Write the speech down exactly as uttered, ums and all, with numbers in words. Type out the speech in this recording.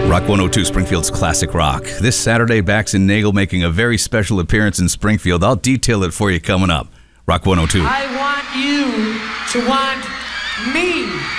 Rock one oh two, Springfield's classic rock. This Saturday, Bax and Nagel making a very special appearance in Springfield. I'll detail it for you coming up. Rock one oh two. I want you to want me.